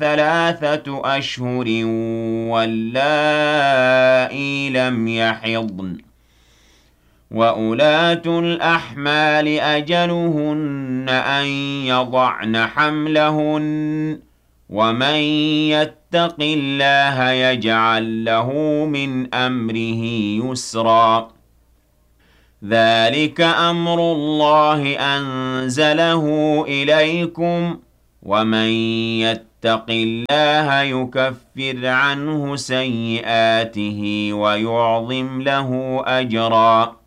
ثلاثة أشهر واللائي لم يحضن وأولاة الأحمال أجلهن أن يضعن حملهن ومن يتق الله يجعل له من أمره يسرا ذلك أمر الله أنزله إليكم ومن يتق الله يكفر عنه سيئاته ويعظم له أجرا